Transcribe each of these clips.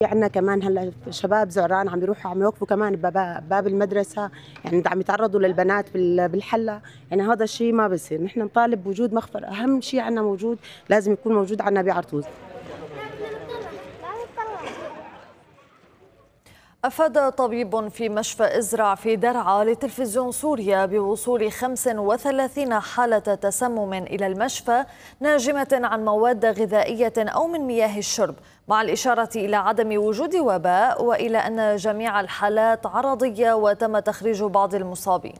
عندنا كمان هلا شباب زعران عم يروحوا عم يوقفوا كمان باب المدرسه، يعني عم يتعرضوا للبنات بالحله، يعني هذا الشيء ما بصير. نحن نطالب بوجود مخفر، اهم شيء عندنا موجود لازم يكون موجود عندنا بعرطوز. أفاد طبيب في مشفى إزرع في درعا لتلفزيون سوريا بوصول 35 حالة تسمم إلى المشفى ناجمة عن مواد غذائية أو من مياه الشرب، مع الإشارة إلى عدم وجود وباء وإلى أن جميع الحالات عرضية وتم تخريج بعض المصابين.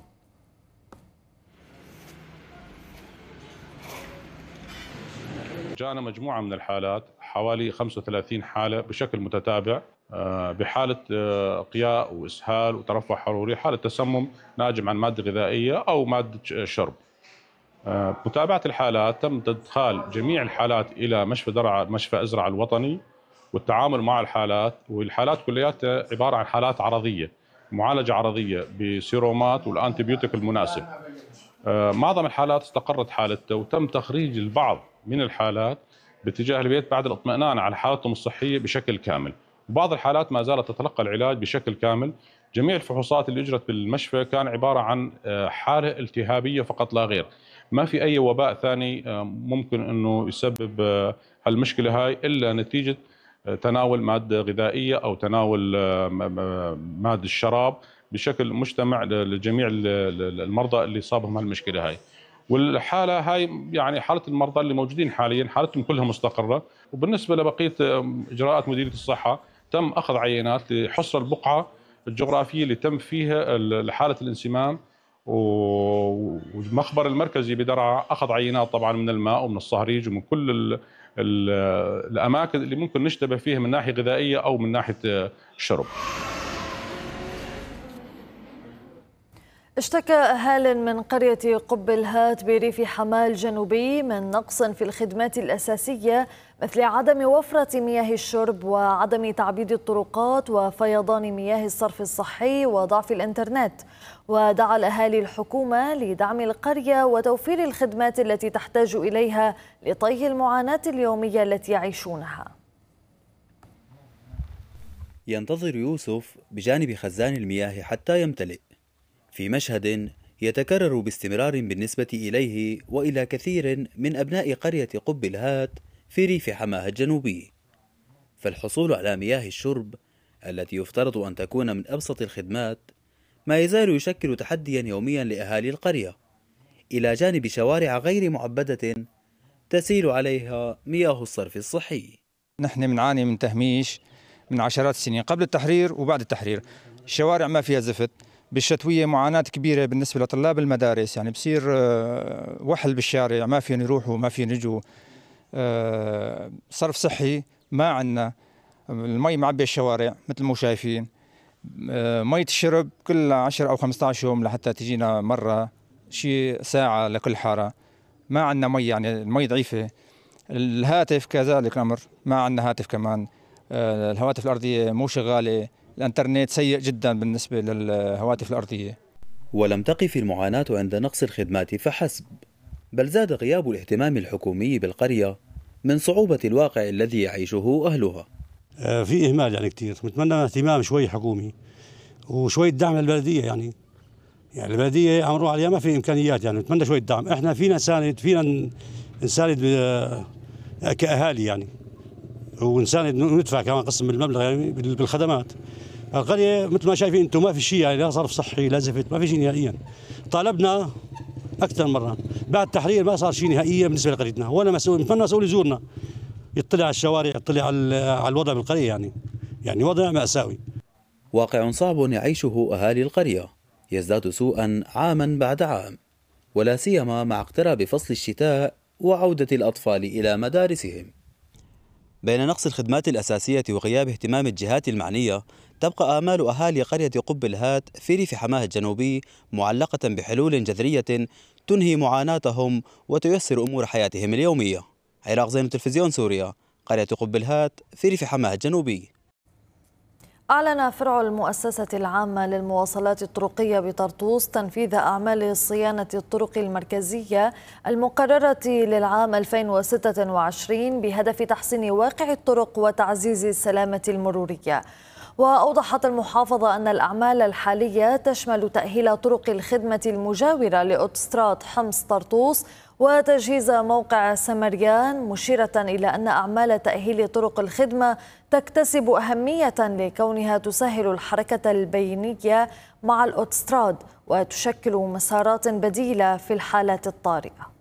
جاءنا مجموعة من الحالات، حوالي 35 حالة بشكل متتابع، بحالة قياء وإسهال وترفع حروري، حالة تسمم ناجم عن مادة غذائية أو مادة شرب. متابعة الحالات تم إدخال جميع الحالات إلى مشفى درعا، مشفى إزرع الوطني، والتعامل مع الحالات، والحالات كلياتها عبارة عن حالات عرضية، معالجة عرضية بسيرومات والأنتيبيوتيك المناسب. معظم الحالات استقرت حالتها وتم تخريج البعض من الحالات باتجاه البيت بعد الاطمئنان على حالتهم الصحية بشكل كامل. وبعض الحالات ما زالت تتلقى العلاج بشكل كامل. جميع الفحوصات اللي اجرت بالمشفى كان عبارة عن حالة التهابية فقط لا غير، ما في أي وباء ثاني ممكن أنه يسبب هالمشكلة هاي إلا نتيجة تناول مادة غذائية أو تناول مادة الشراب بشكل مجتمع لجميع المرضى اللي صابهم هالمشكلة هاي. والحالة هاي يعني حالة المرضى اللي موجودين حاليا حالتهم كلها مستقرة. وبالنسبة لبقية إجراءات مديرية الصحة تم أخذ عينات لحصر البقعة الجغرافية اللي تم فيها حالة الانسمام، والمخبر المركزي بدرعا أخذ عينات طبعا من الماء ومن الصهريج ومن كل الأماكن اللي ممكن نشتبه فيها من ناحية غذائية أو من ناحية الشرب. اشتكى أهال من قرية قب الهات بريف حماة الجنوبي من نقص في الخدمات الأساسية مثل عدم وفرة مياه الشرب وعدم تعبيد الطرقات وفيضان مياه الصرف الصحي وضعف الإنترنت. ودعا الأهالي الحكومة لدعم القرية وتوفير الخدمات التي تحتاج إليها لطي المعاناة اليومية التي يعيشونها. ينتظر يوسف بجانب خزان المياه حتى يمتلئ، في مشهد يتكرر باستمرار بالنسبة إليه وإلى كثير من أبناء قرية قب الهات في ريف حماه الجنوبي. فالحصول على مياه الشرب التي يفترض أن تكون من أبسط الخدمات ما يزال يشكل تحديا يوميا لأهالي القرية، إلى جانب شوارع غير معبدة تسيل عليها مياه الصرف الصحي. نحن بنعاني من تهميش من عشرات السنين قبل التحرير وبعد التحرير. الشوارع ما فيها زفت، بالشتوية معاناة كبيرة بالنسبة لطلاب المدارس، يعني بصير وحل بالشارع، ما فين يروحوا ما فين يجوا. صرف صحي ما عندنا، المي معبي الشوارع مثل ما شايفين. مية الشرب كل 10 أو 15 يوم لحتى تجينا مرة، شيء ساعة لكل حارة. ما عندنا مي، يعني المي ضعيفة. الهاتف كذلك الأمر، ما عندنا هاتف كمان. الهواتف الأرضية مو شغالة، الانترنت سيء جدا بالنسبة للهواتف الأرضية. ولم تقف المعاناة عند نقص الخدمات فحسب، بل زاد غياب الاهتمام الحكومي بالقرية من صعوبة الواقع الذي يعيشه أهلها. في إهمال يعني كتير، نتمنى اهتمام شوي حكومي وشوية دعم للبلدية. يعني البلدية عم نروح عليها ما في إمكانيات، يعني نتمنى شوية دعم. إحنا فينا نساند كأهالي يعني، ونساند ندفع كمان قسم من المبلغ يعني بالخدمات. القرية مثل ما شايفين انتم ما في شيء، يعني لا صرف صحي لا زفت، ما في شيء نهائيا. طالبنا اكثر مره، بعد التحرير ما صار شيء نهائيا بالنسبه لقريتنا. ولا مسؤول، نتمنى مسؤول يزورنا يطلع على الشوارع، يطلع على الوضع بالقريه، يعني وضع مأساوي. واقع صعب يعيشه أهالي القرية يزداد سوءا عاما بعد عام، ولا سيما مع اقتراب فصل الشتاء وعودة الأطفال إلى مدارسهم. بين نقص الخدمات الأساسية وغياب اهتمام الجهات المعنية، تبقى آمال أهالي قرية قب الهات في ريف حماه الجنوبي معلقة بحلول جذرية تنهي معاناتهم وتيسر أمور حياتهم اليومية. عراق زين، تلفزيون سوريا، قرية قب الهات في ريف حماه الجنوبي. أعلن فرع المؤسسة العامة للمواصلات الطرقية بطرطوس تنفيذ أعمال صيانة الطرق المركزية المقررة للعام 2026 بهدف تحسين واقع الطرق وتعزيز السلامة المرورية. وأوضحت المحافظة أن الأعمال الحالية تشمل تأهيل طرق الخدمة المجاورة لأوتوستراد حمص طرطوس وتجهيز موقع سمريان، مشيرة إلى أن أعمال تأهيل طرق الخدمة تكتسب أهمية لكونها تسهل الحركة البينية مع الأوتوستراد وتشكل مسارات بديلة في الحالات الطارئة.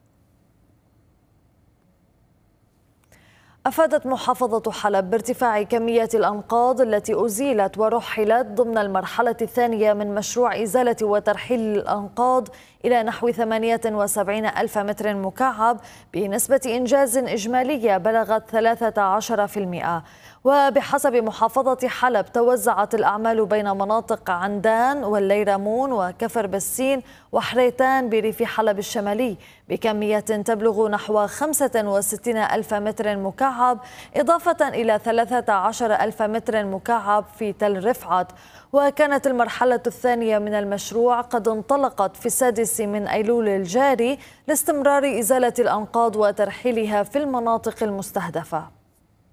أفادت محافظة حلب بارتفاع كميات الأنقاض التي أزيلت ورحلت ضمن المرحلة الثانية من مشروع إزالة وترحيل الأنقاض إلى نحو 78 ألف متر مكعب بنسبة إنجاز إجمالية بلغت 13%. وبحسب محافظة حلب توزعت الأعمال بين مناطق عندان والليرمون وكفر بسين وحريتان بريف حلب الشمالي بكمية تبلغ نحو 65 ألف متر مكعب، إضافة إلى 13 ألف متر مكعب في تل رفعت. وكانت المرحلة الثانية من المشروع قد انطلقت في 6 من أيلول الجاري لاستمرار إزالة الأنقاض وترحيلها في المناطق المستهدفة.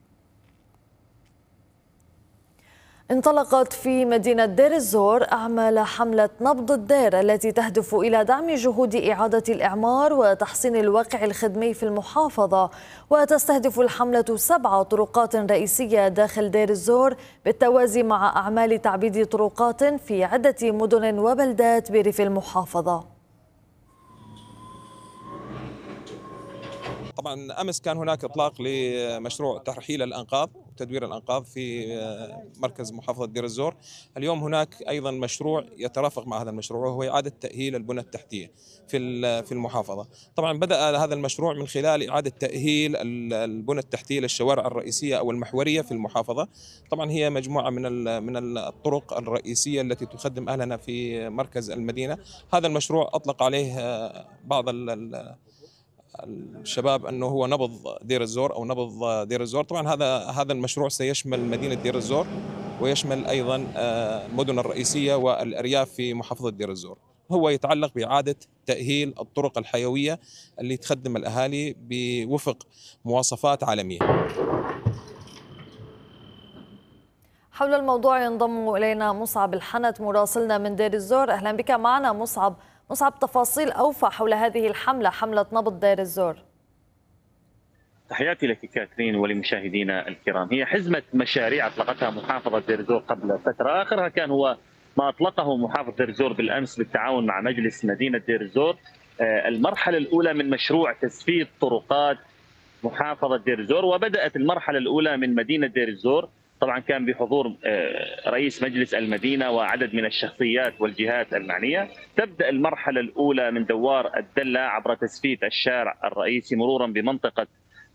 انطلقت في مدينة دير الزور أعمال حملة نبض الدير التي تهدف إلى دعم جهود إعادة الإعمار وتحسين الواقع الخدمي في المحافظة. وتستهدف الحملة 7 طرقات رئيسية داخل دير الزور بالتوازي مع أعمال تعبيد طرقات في عدة مدن وبلدات بريف المحافظة. طبعا أمس كان هناك إطلاق لمشروع ترحيل الأنقاض وتدوير الأنقاض في مركز محافظة دير الزور. اليوم هناك أيضا مشروع يترافق مع هذا المشروع وهو إعادة تأهيل البنى التحتية في المحافظة. طبعا بدأ هذا المشروع من خلال إعادة تأهيل البنى التحتية للشوارع الرئيسية أو المحورية في المحافظة. طبعا هي مجموعة من الطرق الرئيسية التي تخدم أهلنا في مركز المدينة. هذا المشروع أطلق عليه بعض الشباب أنه هو نبض دير الزور أو نبض دير الزور. طبعا هذا المشروع سيشمل مدينة دير الزور ويشمل أيضا المدن الرئيسية والأرياف في محافظة دير الزور. هو يتعلق بإعادة تأهيل الطرق الحيوية اللي تخدم الأهالي بوفق مواصفات عالمية. حول الموضوع ينضم إلينا مصعب الحنت مراسلنا من دير الزور. أهلا بك معنا مصعب. تفاصيل أوفى حول هذه الحملة، حملة نبض دير الزور. تحياتي لك كاترين ولمشاهدينا الكرام. هي حزمة مشاريع أطلقتها محافظة دير الزور قبل فترة، آخرها كان هو ما أطلقه محافظة دير الزور بالأمس بالتعاون مع مجلس مدينة دير الزور. المرحلة الأولى من مشروع تسفيد طرقات محافظة دير الزور، وبدأت المرحلة الأولى من مدينة دير الزور. طبعا كان بحضور رئيس مجلس المدينة وعدد من الشخصيات والجهات المعنية. تبدأ المرحلة الأولى من دوار الدلة عبر تسفيد الشارع الرئيسي مرورا بمنطقة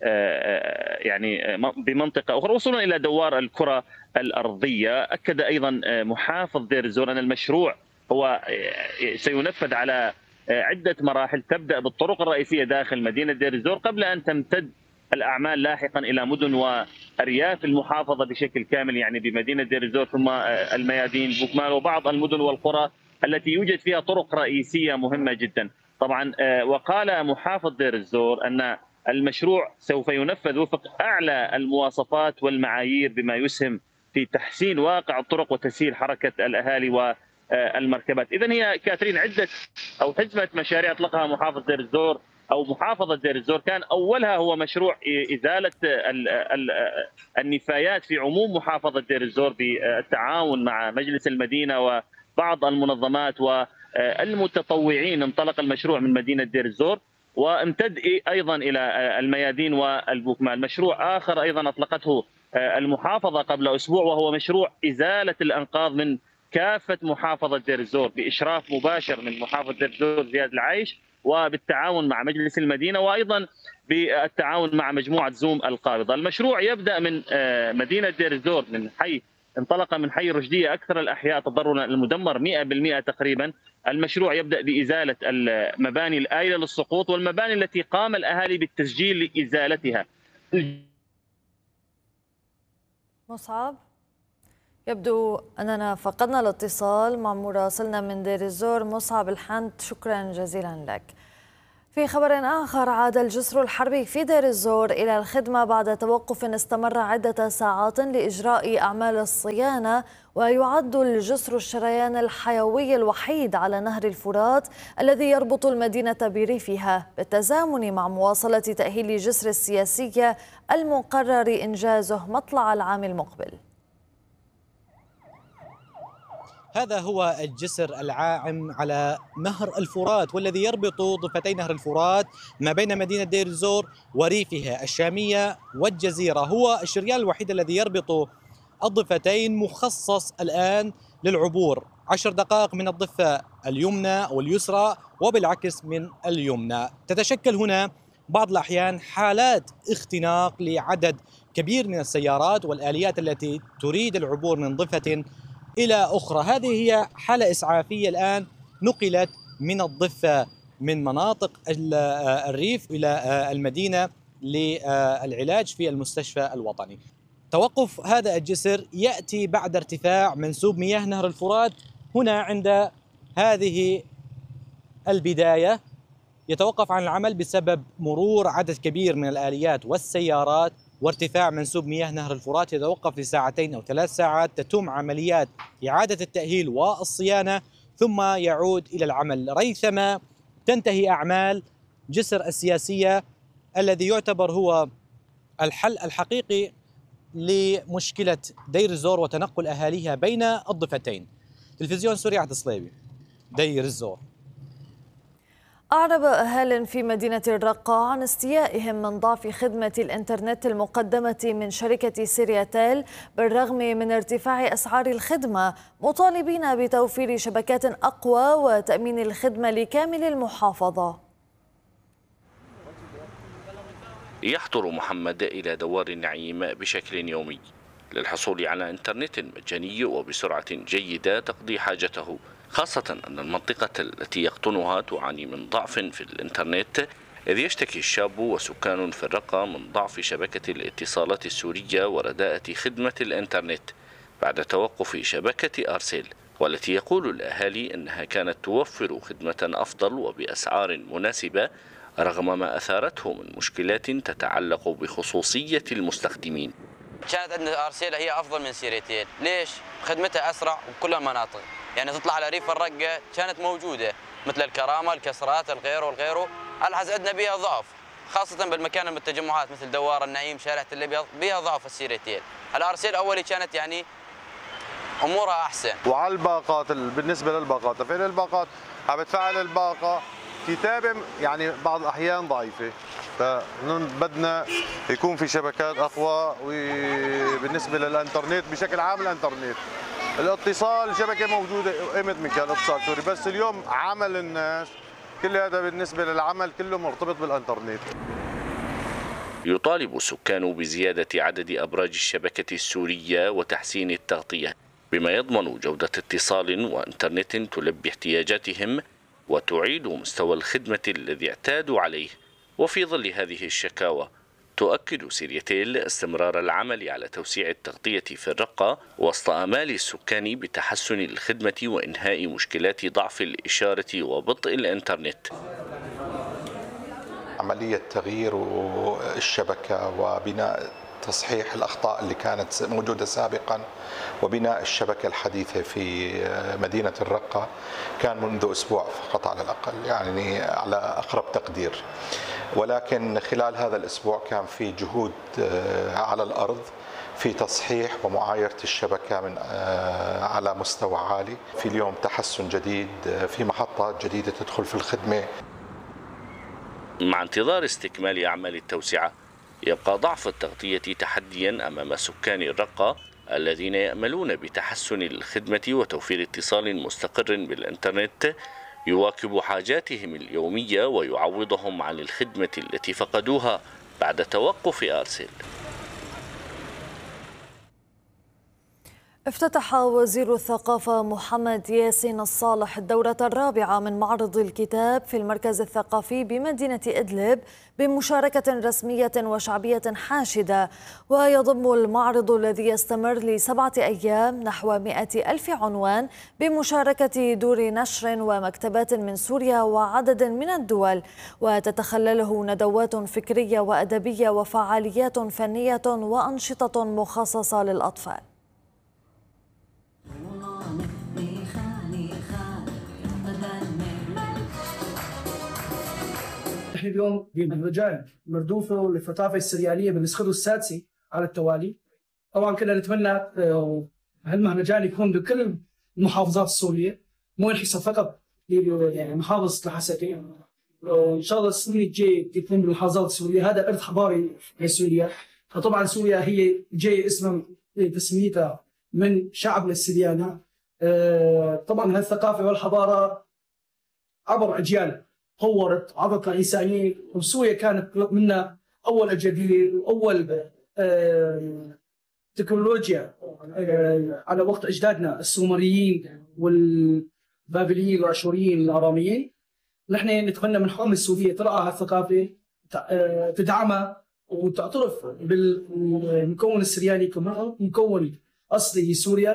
بمنطقة أخرى وصولا إلى دوار الكرة الأرضية. أكد أيضا محافظ دير الزور أن المشروع هو سينفذ على عدة مراحل، تبدأ بالطرق الرئيسية داخل مدينة دير الزور قبل أن تمتد الأعمال لاحقا إلى مدن وأرياف المحافظة بشكل كامل، يعني بمدينة دير الزور ثم الميادين بوكمال وبعض المدن والقرى التي يوجد فيها طرق رئيسية مهمة جدا. طبعا وقال محافظ دير الزور أن المشروع سوف ينفذ وفق أعلى المواصفات والمعايير بما يسهم في تحسين واقع الطرق وتسهيل حركة الأهالي والمركبات. إذن هي كاترين عدة أو حزمة مشاريع أطلقها محافظ دير الزور أو محافظة دير الزور. كان أولها هو مشروع إزالة النفايات في عموم محافظة دير الزور بالتعاون مع مجلس المدينة وبعض المنظمات والمتطوعين. انطلق المشروع من مدينة دير الزور وامتد أيضا إلى الميادين والبوكمال. مشروع آخر أيضا أطلقته المحافظة قبل أسبوع وهو مشروع إزالة الأنقاض من كافة محافظة دير الزور بإشراف مباشر من محافظة دير الزور زياد العايش وبالتعاون مع مجلس المدينة وأيضا بالتعاون مع مجموعة زوم القابضة. المشروع يبدأ من مدينة دير الزور انطلق من حي رشدية، أكثر الأحياء تضررا المدمر 100% تقريبا. المشروع يبدأ بإزالة المباني الآيلة للسقوط والمباني التي قام الأهالي بالتسجيل لإزالتها. مصعب يبدو أننا فقدنا الاتصال مع مراسلنا من دير الزور مصعب الحنت، شكرا جزيلا لك. في خبر آخر، عاد الجسر الحربي في دير الزور إلى الخدمة بعد توقف استمر عدة ساعات لإجراء أعمال الصيانة، ويعد الجسر الشريان الحيوي الوحيد على نهر الفرات الذي يربط المدينة بريفها، بالتزامن مع مواصلة تأهيل جسر السياسية المقرر إنجازه مطلع العام المقبل. هذا هو الجسر العائم على نهر الفرات والذي يربط ضفتي نهر الفرات ما بين مدينة دير الزور وريفها الشامية والجزيرة. هو الشريان الوحيد الذي يربط الضفتين، مخصص الآن للعبور 10 دقائق من الضفة اليمنى واليسرى وبالعكس من اليمنى. تتشكل هنا بعض الأحيان حالات اختناق لعدد كبير من السيارات والآليات التي تريد العبور من ضفة إلى أخرى. هذه هي حالة إسعافية الآن نقلت من الضفة من مناطق الريف إلى المدينة للعلاج في المستشفى الوطني. توقف هذا الجسر يأتي بعد ارتفاع منسوب مياه نهر الفرات هنا عند هذه البداية. يتوقف عن العمل بسبب مرور عدد كبير من الآليات والسيارات وارتفاع منسوب مياه نهر الفرات. يتوقف لساعتين أو 3 ساعات، تتم عمليات إعادة التأهيل والصيانة ثم يعود إلى العمل ريثما تنتهي أعمال جسر السياسية الذي يعتبر هو الحل الحقيقي لمشكلة دير الزور وتنقل أهاليها بين الضفتين. تلفزيون سوريا عبد الصليبي، دير الزور. أعرب أهال في مدينة الرقة عن استيائهم من ضعف خدمة الإنترنت المقدمة من شركة سيرياتيل بالرغم من ارتفاع أسعار الخدمة، مطالبين بتوفير شبكات أقوى وتأمين الخدمة لكامل المحافظة. يحضر محمد إلى دوار النعيم بشكل يومي للحصول على إنترنت مجاني وبسرعة جيدة تقضي حاجته، خاصة أن المنطقة التي يقطنها تعاني من ضعف في الإنترنت، إذ يشتكي الشاب وسكان في الرقة من ضعف شبكة الاتصالات السورية ورداءة خدمة الإنترنت بعد توقف شبكة أرسل، والتي يقول الأهالي أنها كانت توفر خدمة أفضل وبأسعار مناسبة رغم ما أثارته من مشكلات تتعلق بخصوصية المستخدمين. كانت عندنا أرسل هي أفضل من سيريتيل. ليش؟ خدمتها أسرع بكل المناطق، يعني تطلع على ريف الرقة كانت موجودة مثل الكرامة، الكسرات، الغيره والغيره. الحز عندنا بيها ضعف، خاصة بالمكان من التجمعات مثل دوار النعيم، شارع الأبيض، بيها ضعف السيريتيل. الأرسل أولي كانت يعني أمورها أحسن. وعلى الباقات، بالنسبة للباقات، فين الباقات؟ عم بتفعل الباقة كتابة يعني بعض الأحيان ضعيفة، فبدنا يكون في شبكات أقوى. وبالنسبة للإنترنت بشكل عام، الإنترنت الاتصال شبكة موجودة قيمة من كان اتصال سوري، بس اليوم عمل الناس كل هذا بالنسبة للعمل كله مرتبط بالإنترنت. يطالب السكان بزيادة عدد أبراج الشبكة السورية وتحسين التغطية بما يضمن جودة اتصال وإنترنت تلبي احتياجاتهم وتعيد مستوى الخدمة الذي اعتادوا عليه. وفي ظل هذه الشكاوى تؤكد سيرياتيل استمرار العمل على توسيع التغطية في الرقة وسط آمال السكان بتحسن الخدمة وإنهاء مشكلات ضعف الإشارة وبطء الإنترنت. عملية تغيير الشبكة وبناء تصحيح الأخطاء اللي كانت موجودة سابقا وبناء الشبكة الحديثة في مدينة الرقة كان منذ أسبوع فقط على الأقل، يعني على أقرب تقدير. ولكن خلال هذا الأسبوع كان في جهود على الأرض في تصحيح ومعايرة الشبكة من على مستوى عالي. في اليوم تحسن جديد، في محطات جديدة تدخل في الخدمة. مع انتظار استكمال أعمال التوسعة، يبقى ضعف التغطية تحديا أمام سكان الرقة الذين يأملون بتحسن الخدمة وتوفير اتصال مستقر بالإنترنت يواكب حاجاتهم اليومية ويعوضهم عن الخدمة التي فقدوها بعد توقف أرسل. افتتح وزير الثقافة محمد ياسين الصالح الدورة الرابعة من معرض الكتاب في المركز الثقافي بمدينة إدلب بمشاركة رسمية وشعبية حاشدة. ويضم المعرض الذي يستمر ل7 أيام نحو 100,000 عنوان بمشاركة دور نشر ومكتبات من سوريا وعدد من الدول، وتتخلله ندوات فكرية وأدبية وفعاليات فنية وأنشطة مخصصة للأطفال. نحن اليوم بمهرجان مردوفه للثقافه السرياليه بالنسخته السادسه على التوالي. طبعا كنا نتمنى هالمهرجان يكون بكل المحافظات السوريه، مو ينحصر فقط يعني محافظه الحسكه. ان شاء الله السنه الجايه يكون بالمحافظات السوريه، هذا ارث حضاري لسوريا. فطبعا سوريا هي جايه اسمها تسميتها من شعبنا السرياني. طبعا هالثقافه والحضاره عبر اجيال طورت عبر الانسانيه، وسوريا كانت منا اول اجداديه واول تكنولوجيا على وقت اجدادنا السومريين والبابليين والاشوريين والاراميين. نحن نتمنى من الحكومه السوريه ترعى هالثقافه، تدعمها وتعترف بالمكون السرياني كمكون اصلي لسوريا.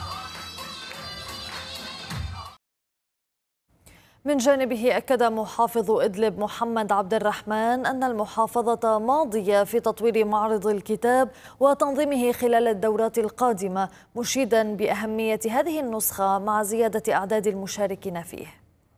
من جانبه أكد محافظ إدلب محمد عبد الرحمن أن المحافظة ماضية في تطوير معرض الكتاب وتنظيمه خلال الدورات القادمة، مشيدا بأهمية هذه النسخة مع زيادة أعداد المشاركين فيه.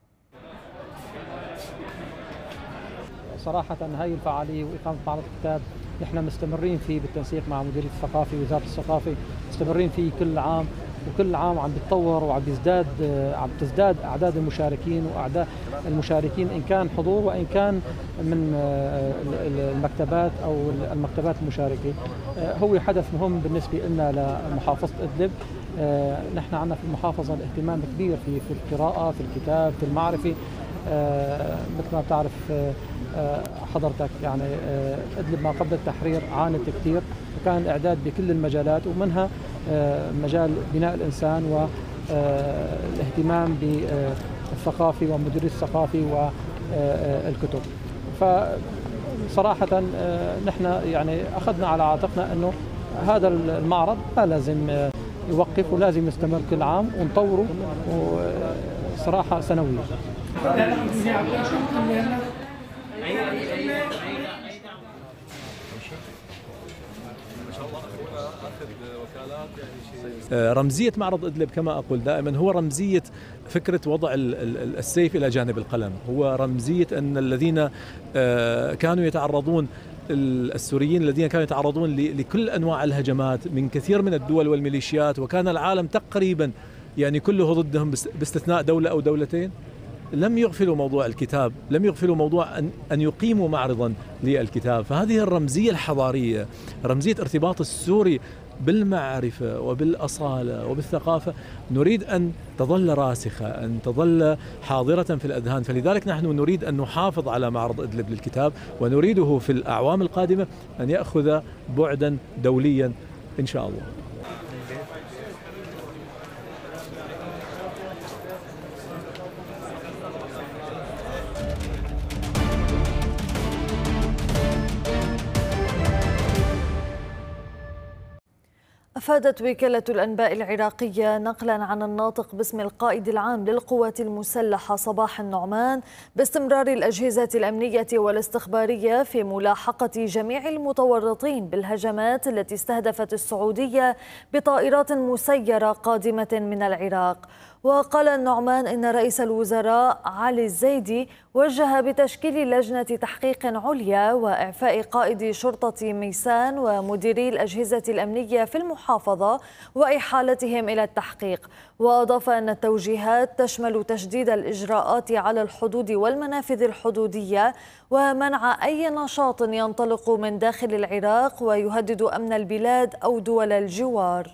صراحة هاي الفعالية وإقامة معرض الكتاب نحن مستمرين فيه بالتنسيق مع مديرية الثقافة ووزارة الثقافة، مستمرين فيه كل عام، وكل عام عم بيتطور وعم تزداد أعداد المشاركين وأعداد المشاركين إن كان حضور وإن كان من المكتبات أو المكتبات المشاركة. هو حدث مهم بالنسبة لنا لمحافظة إدلب. نحن عندنا في المحافظة الاهتمام كبير في القراءة، في الكتاب، في المعرفة. مثل ما بتعرف حضرتك يعني إدلب ما قبل التحرير عانت كثير، وكان الإعداد بكل المجالات ومنها مجال بناء الإنسان والاهتمام بالثقافة ومديرية الثقافة والكتب. فصراحة نحن يعني أخذنا على عاتقنا أنه هذا المعرض لا لازم يوقف ولازم يستمر كل عام ونطوره صراحة سنويا. رمزية معرض إدلب كما أقول دائما هو رمزية فكرة وضع السيف إلى جانب القلم، هو رمزية أن الذين كانوا يتعرضون السوريين الذين كانوا يتعرضون لكل أنواع الهجمات من كثير من الدول والميليشيات، وكان العالم تقريبا يعني كله ضدهم باستثناء دولة أو دولتين، لم يغفلوا موضوع الكتاب، لم يغفلوا موضوع أن يقيموا معرضا للكتاب. فهذه الرمزية الحضارية، رمزية ارتباط السوري بالمعرفة وبالأصالة وبالثقافة، نريد أن تظل راسخة، أن تظل حاضرة في الأذهان. فلذلك نحن نريد أن نحافظ على معرض إدلب للكتاب، ونريده في الأعوام القادمة أن يأخذ بعدا دوليا إن شاء الله. أفادت وكالة الأنباء العراقية نقلا عن الناطق باسم القائد العام للقوات المسلحة صباح النعمان باستمرار الأجهزة الأمنية والاستخبارية في ملاحقة جميع المتورطين بالهجمات التي استهدفت السعودية بطائرات مسيرة قادمة من العراق. وقال النعمان إن رئيس الوزراء علي الزيدي وجه بتشكيل لجنة تحقيق عليا وإعفاء قائد شرطة ميسان ومديري الأجهزة الأمنية في المحافظة وإحالتهم إلى التحقيق. وأضاف أن التوجيهات تشمل تشديد الإجراءات على الحدود والمنافذ الحدودية ومنع أي نشاط ينطلق من داخل العراق ويهدد أمن البلاد أو دول الجوار.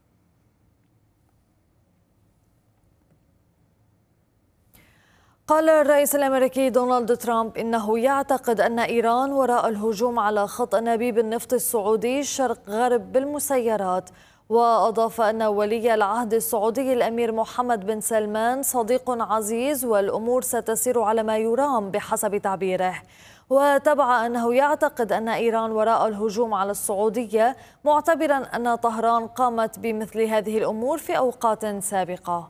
قال الرئيس الأمريكي دونالد ترامب إنه يعتقد أن إيران وراء الهجوم على خط أنابيب النفط السعودي شرق غرب بالمسيرات. وأضاف أن ولي العهد السعودي الأمير محمد بن سلمان صديق عزيز، والأمور ستسير على ما يرام بحسب تعبيره. وتبع أنه يعتقد أن إيران وراء الهجوم على السعودية، معتبرا أن طهران قامت بمثل هذه الأمور في أوقات سابقة.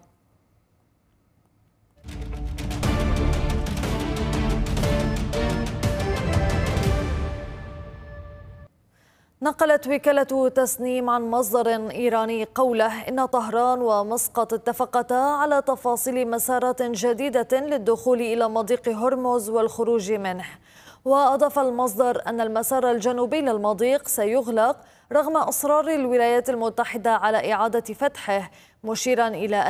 نقلت وكالة تسنيم عن مصدر إيراني قوله إن طهران ومسقط اتفقتا على تفاصيل مسارات جديدة للدخول إلى مضيق هرمز والخروج منه. وأضاف المصدر أن المسار الجنوبي للمضيق سيغلق رغم إصرار الولايات المتحدة على إعادة فتحه، مشيرا إلى